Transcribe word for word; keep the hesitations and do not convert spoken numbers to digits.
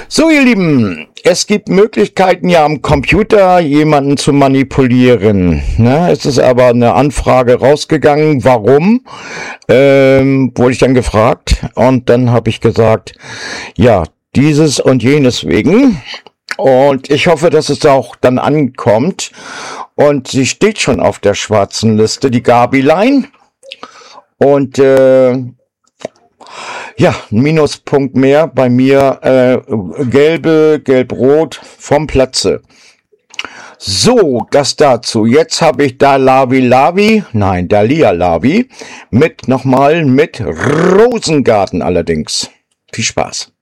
So, ihr Lieben, es gibt Möglichkeiten ja am Computer jemanden zu manipulieren. Ne? Es ist aber eine Anfrage rausgegangen, warum, ähm, wurde ich dann gefragt und dann habe ich gesagt, ja, dieses und jenes wegen. Und ich hoffe, dass es auch dann ankommt. Und sie steht schon auf der schwarzen Liste, die Gabilein. Und äh, ja, ein Minuspunkt mehr bei mir, äh, gelbe, gelb-rot vom Platze. So, das dazu. Jetzt habe ich da Lavi Lavi, nein, Dalia Lavi, mit nochmal mit Rosengarten allerdings. Viel Spaß.